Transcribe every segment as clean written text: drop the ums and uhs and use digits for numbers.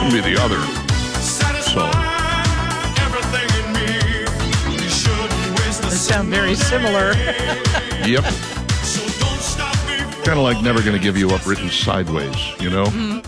Be the other. So They sound very similar. yep. Kind of like Never Gonna Give You Up written sideways, you know?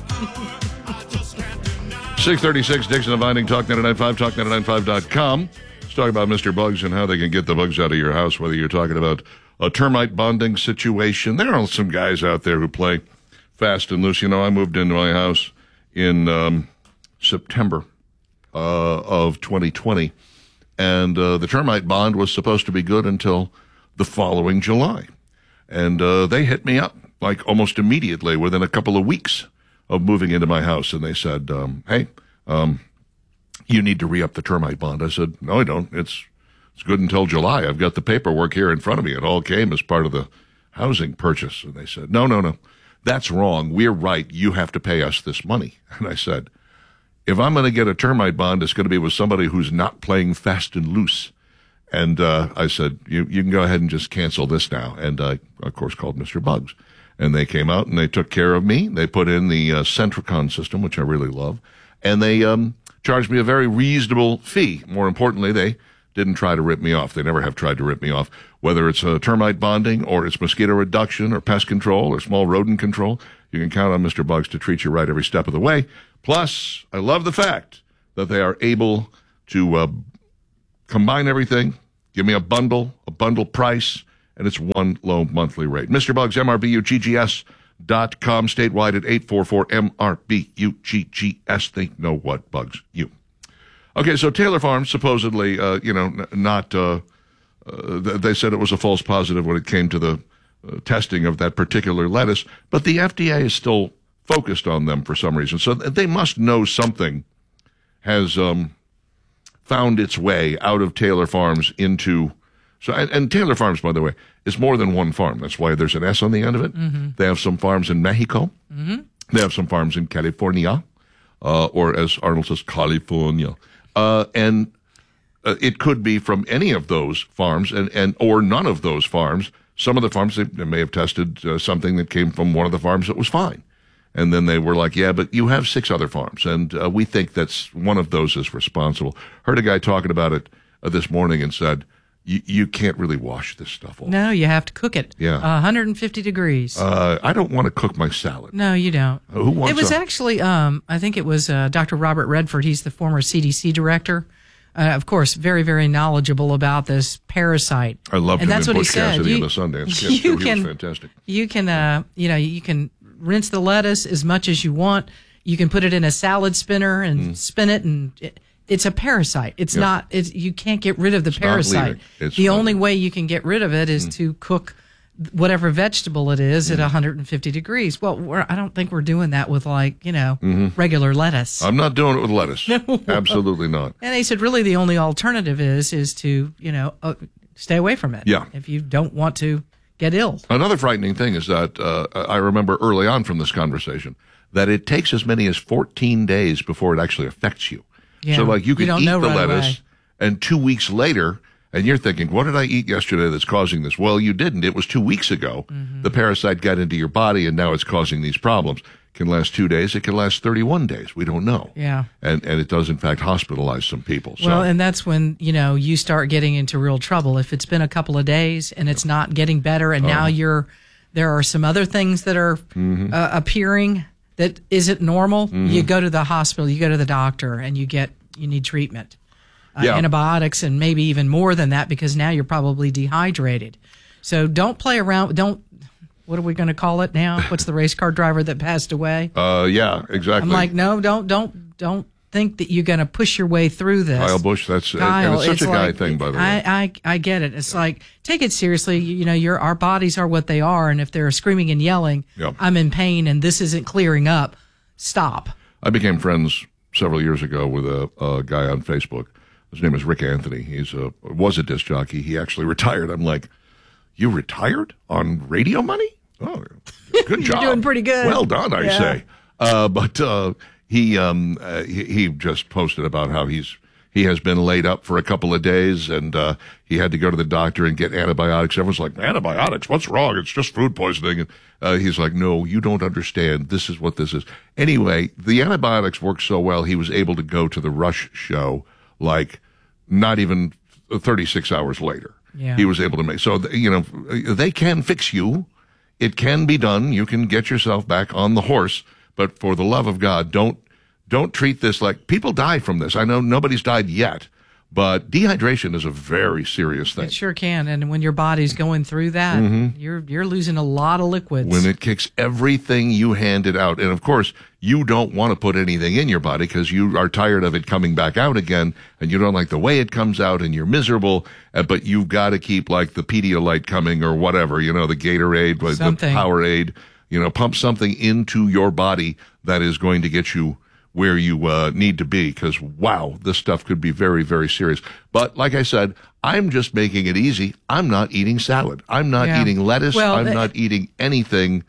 636, Dixon and Binding, Talk 995, talk995.com. Let's talk about Mr. Bugs and how they can get the bugs out of your house, whether you're talking about a termite bonding situation. There are some guys out there who play fast and loose. You know, I moved into my house in September of 2020, and the termite bond was supposed to be good until the following July. And they hit me up like almost immediately within a couple of weeks of moving into my house. And they said, hey, you need to re-up the termite bond. I said, no, I don't. It's good until July. I've got the paperwork here in front of me. It all came as part of the housing purchase. And they said, no. That's wrong. We're right. You have to pay us this money. And I said, if I'm going to get a termite bond, it's going to be with somebody who's not playing fast and loose. And I said, you can go ahead and just cancel this now. And I, of course, called Mr. Bugs. And they came out and they took care of me. They put in the Centricon system, which I really love. And they charged me a very reasonable fee. More importantly, they didn't try to rip me off. They never have tried to rip me off. Whether it's termite bonding or it's mosquito reduction or pest control or small rodent control, you can count on Mr. Bugs to treat you right every step of the way. Plus, I love the fact that they are able to combine everything, give me a bundle price, and it's one low monthly rate. Mr. Bugs, MRBUGGS.com, statewide at 844-MRBUGGS. They know what bugs you. Okay, so Taylor Farms supposedly, they said it was a false positive when it came to the testing of that particular lettuce, but the FDA is still focused on them for some reason. So they must know something has found its way out of Taylor Farms into... And Taylor Farms, by the way, is more than one farm. That's why there's an S on the end of it. Mm-hmm. They have some farms in Mexico. Mm-hmm. They have some farms in California, or as Arnold says, California. And it could be from any of those farms and or none of those farms. Some of the farms, they may have tested something that came from one of the farms that was fine. And then they were like, yeah, but you have 6 other farms, and we think that's one of those is responsible. Heard a guy talking about it this morning and said, you can't really wash this stuff off. No, you have to cook it. Yeah. 150 degrees. I don't want to cook my salad. No, you don't. Who wants It was actually, I think it was Dr. Robert Redford. He's the former CDC director. Of course, very, very knowledgeable about this parasite. I loved him that's in what Bush he said. Cassidy and the Sundance Kid. He was fantastic. You can, you can rinse the lettuce as much as you want. You can put it in a salad spinner and spin it, and it's a parasite. It's not. You can't get rid of the parasite. The only way you can get rid of it is to cook whatever vegetable it is at 150 degrees. Well, I don't think we're doing that with regular lettuce. I'm not doing it with lettuce. No. Absolutely not. And they said really the only alternative is to stay away from it. Yeah. If you don't want to get ill. Another frightening thing is that I remember early on from this conversation that it takes as many as 14 days before it actually affects you. Yeah. So you can eat the lettuce and 2 weeks later, and you're thinking, what did I eat yesterday that's causing this? Well, you didn't. It was 2 weeks ago. Mm-hmm. The parasite got into your body, and now it's causing these problems. It can last 2 days. It can last 31 days. We don't know. Yeah. And it does, in fact, hospitalize some people. So. Well, and that's when, you start getting into real trouble. If it's been a couple of days and it's not getting better, and now there are some other things that are appearing that isn't normal, you go to the hospital, you go to the doctor, and you need treatment. Antibiotics, and maybe even more than that, because now you're probably dehydrated. So don't play around. What are we going to call it now? What's the race car driver that passed away? Yeah, exactly. I'm like, no, don't think that you're going to push your way through this. Kyle Busch, and it's such a guy thing, by the way. I get it. It's like, take it seriously. Our bodies are what they are, and if they're screaming and yelling, I'm in pain and this isn't clearing up, stop. I became friends several years ago with a guy on Facebook. His name is Rick Anthony. He was a disc jockey. He actually retired. I'm like, you retired on radio money? Oh, good job. You're doing pretty good. Well done, I say. But he just posted about how he's He has been laid up for a couple of days, and he had to go to the doctor and get antibiotics. Everyone's like, antibiotics? What's wrong? It's just food poisoning. And he's like, no, you don't understand. This is what this is. Anyway, the antibiotics worked so well, he was able to go to the Rush show like not even 36 hours later. Yeah. He was able to make. So, they can fix you. It can be done. You can get yourself back on the horse. But for the love of God, don't treat this like people die from this. I know nobody's died yet, but dehydration is a very serious thing. It sure can. And when your body's going through that, you're losing a lot of liquids. When it kicks everything you handed out. And of course, you don't want to put anything in your body because you are tired of it coming back out again, and you don't like the way it comes out, and you're miserable. But you've got to keep like the Pedialyte coming or whatever, the Gatorade, the Powerade, pump something into your body that is going to get you where you need to be, because, wow, this stuff could be very, very serious. But like I said, I'm just making it easy. I'm not eating salad. I'm not eating lettuce. I'm not eating anything.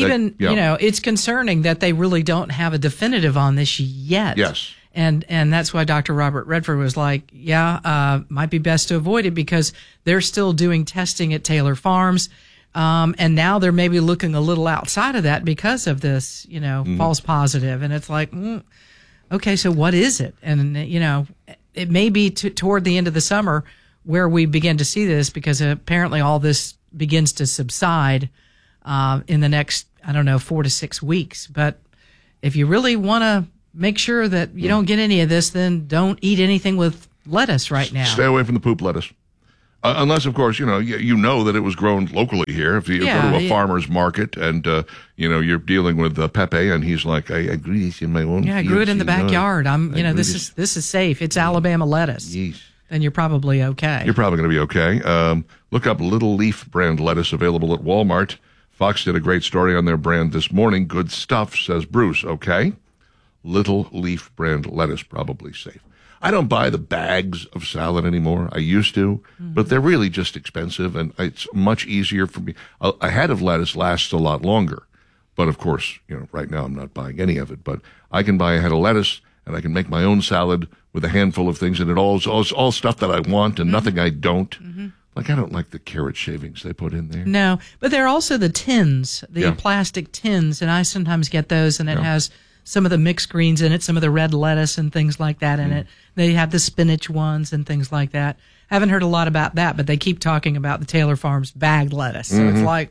It's concerning that they really don't have a definitive on this yet. Yes. And that's why Dr. Robert Redford was like, might be best to avoid it because they're still doing testing at Taylor Farms. And now they're maybe looking a little outside of that because of this, false positive. And it's like, okay, so what is it? And, it may be toward the end of the summer where we begin to see this, because apparently all this begins to subside in the next, 4 to 6 weeks. But if you really want to make sure that you don't get any of this, then don't eat anything with lettuce right now. Stay away from the poop lettuce. Unless, of course, you know that it was grown locally here. If you go to a farmer's market and, you're dealing with Pepe and he's like, I grew this in my own field. I grew it in the backyard. This is safe. It's Alabama lettuce. Yes. Then you're probably okay. You're probably going to be okay. Look up Little Leaf brand lettuce available at Walmart. Fox did a great story on their brand this morning. Good stuff, says Bruce. Okay. Little Leaf brand lettuce, probably safe. I don't buy the bags of salad anymore. I used to, but they're really just expensive, and it's much easier for me. A head of lettuce lasts a lot longer, but of course, right now I'm not buying any of it. But I can buy a head of lettuce, and I can make my own salad with a handful of things, and it all stuff that I want and nothing I don't. Like, I don't like the carrot shavings they put in there. No, but there are also the tins, plastic tins, and I sometimes get those, and it has some of the mixed greens in it, some of the red lettuce and things like that in it. They have the spinach ones and things like that. Haven't heard a lot about that, but they keep talking about the Taylor Farms bagged lettuce. So it's like...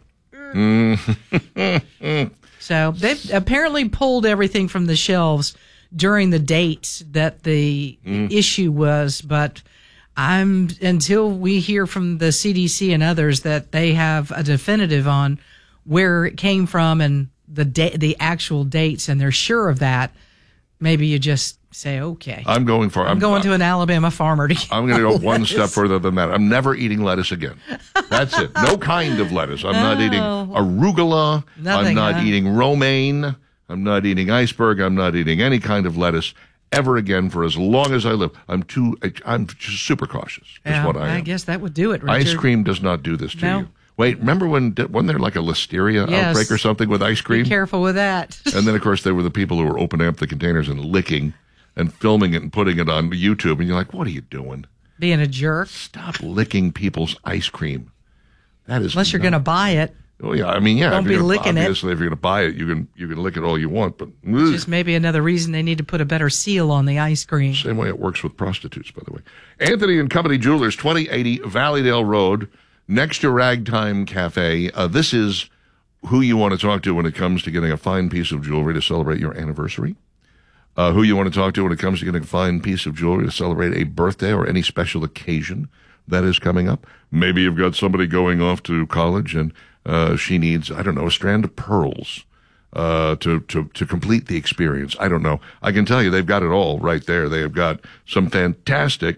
So they've apparently pulled everything from the shelves during the dates that the issue was, but until we hear from the CDC and others that they have a definitive on where it came from and the actual dates, and they're sure of that, maybe you just say, okay. I'm going to an Alabama farmer to get I'm going to go one step further than that. I'm never eating lettuce again. That's it. No kind of lettuce. I'm not eating arugula. I'm not eating romaine. I'm not eating iceberg. I'm not eating any kind of lettuce ever again for as long as I live. I'm just super cautious is what I am. I guess that would do it, Richard. Ice cream does not do this to you. Wait, remember wasn't there like a listeria outbreak or something with ice cream? Be careful with that. And then, of course, there were the people who were opening up the containers and licking and filming it and putting it on YouTube. And you're like, what are you doing? Being a jerk. Stop licking people's ice cream. That is Unless you're going to buy it. Oh, yeah. I mean, yeah. Don't be licking it. Obviously, if you're going to buy it, you can lick it all you want. But just maybe another reason they need to put a better seal on the ice cream. Same way it works with prostitutes, by the way. Anthony and Company Jewelers, 2080 Valleydale Road, next to Ragtime Cafe. This is who you want to talk to when it comes to getting a fine piece of jewelry to celebrate your anniversary. Who you want to talk to when it comes to getting a fine piece of jewelry to celebrate a birthday or any special occasion that is coming up. Maybe you've got somebody going off to college and she needs, I don't know, a strand of pearls to complete the experience. I don't know. I can tell you they've got it all right there. They have got some fantastic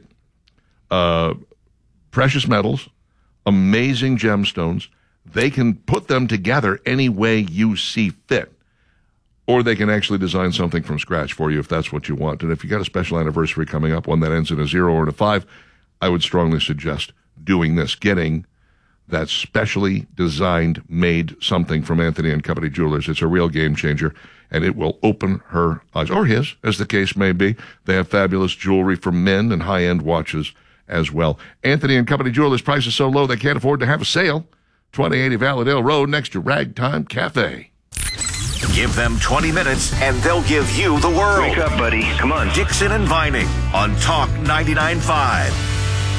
precious metals, amazing gemstones. They can put them together any way you see fit. Or they can actually design something from scratch for you if that's what you want. And if you got a special anniversary coming up, one that ends in a 0 or a 5, I would strongly suggest doing this, getting that specially designed, made something from Anthony and Company Jewelers. It's a real game changer, and it will open her eyes, or his, as the case may be. They have fabulous jewelry for men and high-end watches as well. Anthony and Company Jewelers, prices so low they can't afford to have a sale. 2080 Valladale Road next to Ragtime Cafe. Give them 20 minutes and they'll give you the world. Wake up, buddy. Come on. Dixon and Vining on Talk 99.5.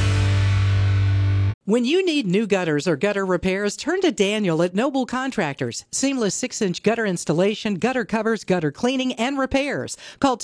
When you need new gutters or gutter repairs, turn to Daniel at Noble Contractors. Seamless 6-inch gutter installation, gutter covers, gutter cleaning, and repairs. Call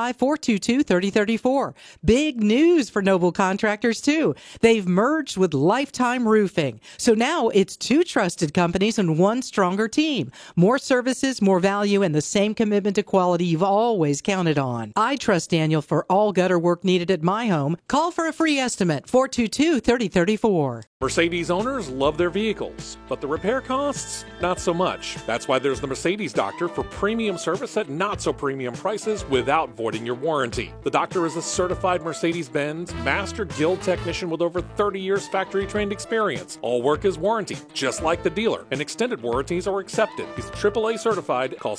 205-422-3034. Big news for Noble Contractors, too. They've merged with Lifetime Roofing. So now it's two trusted companies and one stronger team. More services, more value, and the same commitment to quality you've always counted on. I trust Daniel for all gutter work needed at my home. Call for a free estimate, 422-3034. Mercedes owners love their vehicles, but the repair costs, not so much. That's why there's the Mercedes Doctor for premium service at not so premium prices without voiding your warranty. The Doctor is a certified Mercedes-Benz Master Guild technician with over 30 years factory-trained experience. All work is warranted, just like the dealer, and extended warranties are accepted. He's AAA certified. Call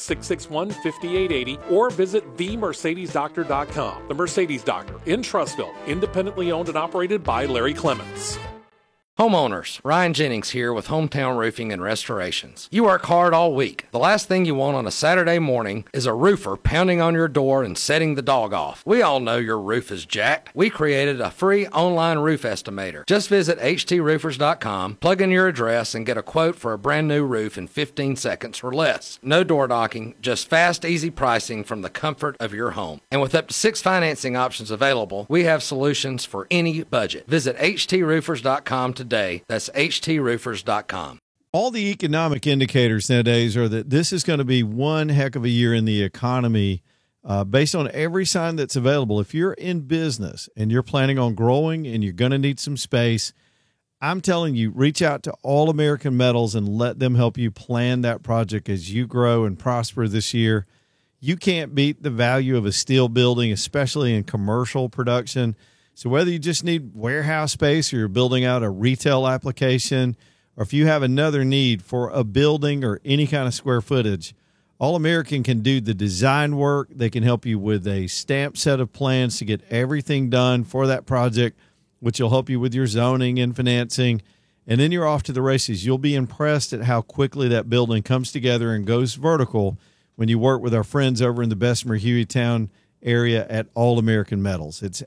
661-5880 or visit themercedesdoctor.com. The Mercedes Doctor in Trussville, independently owned and operated by Larry Clements. Homeowners, Ryan Jennings here with Hometown Roofing and Restorations. You work hard all week. The last thing you want on a Saturday morning is a roofer pounding on your door and setting the dog off. We all know your roof is jacked. We created a free online roof estimator. Just visit htsroofers.com, plug in your address, and get a quote for a brand new roof in 15 seconds or less. No door knocking, just fast, easy pricing from the comfort of your home. And with up to 6 financing options available, we have solutions for any budget. Visit htsroofers.com today. That's htsroofers.com. All the economic indicators nowadays are that this is going to be one heck of a year in the economy based on every sign that's available. If you're in business and you're planning on growing and you're going to need some space, I'm telling you, reach out to All American Metals and let them help you plan that project as you grow and prosper this year. You can't beat the value of a steel building, especially in commercial production. So whether you just need warehouse space or you're building out a retail application, or if you have another need for a building or any kind of square footage, All American can do the design work. They can help you with a stamped set of plans to get everything done for that project, which will help you with your zoning and financing. And then you're off to the races. You'll be impressed at how quickly that building comes together and goes vertical when you work with our friends over in the Bessemer Hueytown area at All American Metals. It's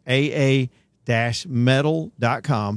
aa-metal.com,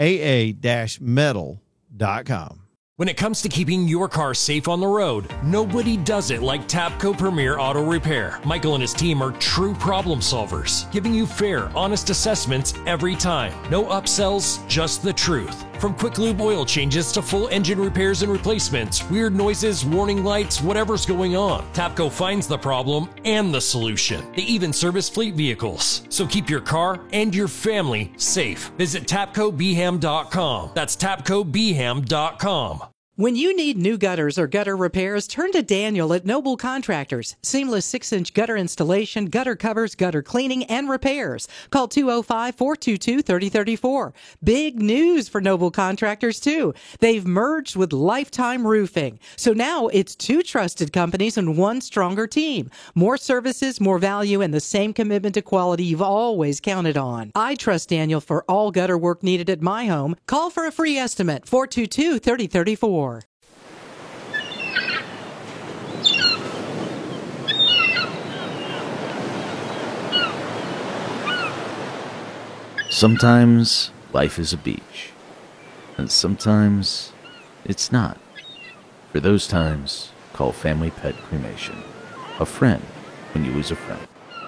aa-metal.com. When it comes to keeping your car safe on the road, nobody does it like Tapco Premier Auto Repair. Michael and his team are true problem solvers, giving you fair, honest assessments every time. No upsells, just the truth. From quick lube oil changes to full engine repairs and replacements, weird noises, warning lights, whatever's going on, Tapco finds the problem and the solution. They even service fleet vehicles. So keep your car and your family safe. Visit TapcoBeham.com. That's TapcoBeham.com. When you need new gutters or gutter repairs, turn to Daniel at Noble Contractors. Seamless 6-inch gutter installation, gutter covers, gutter cleaning, and repairs. Call 205-422-3034. Big news for Noble Contractors, too. They've merged with Lifetime Roofing. So now it's two trusted companies and one stronger team. More services, more value, and the same commitment to quality you've always counted on. I trust Daniel for all gutter work needed at my home. Call for a free estimate, 422-3034. Sometimes life is a beach, and sometimes it's not. For those times, call Family Pet Cremation. A friend when you lose a friend.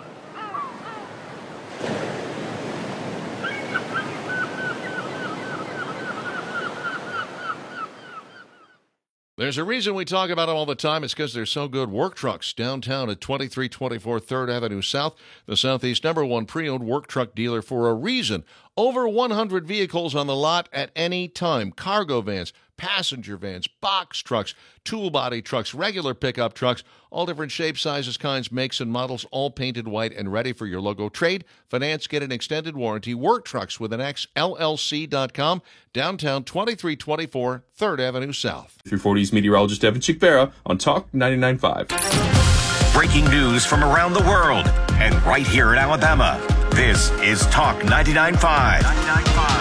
There's a reason we talk about them all the time. It's because they're so good. Work Trucks downtown at 2324 3rd Avenue South, the Southeast #1 pre-owned work truck dealer for a reason. Over 100 vehicles on the lot at any time. Cargo vans, passenger vans, box trucks, tool body trucks, regular pickup trucks, all different shapes, sizes, kinds, makes, and models, all painted white and ready for your logo. Trade, finance, get an extended warranty. Work Trucks with an X, LLC.com, downtown 2324 3rd Avenue South. 340's meteorologist Evan Chickvera on Talk 99.5. Breaking news from around the world and right here in Alabama. This is Talk 99.5.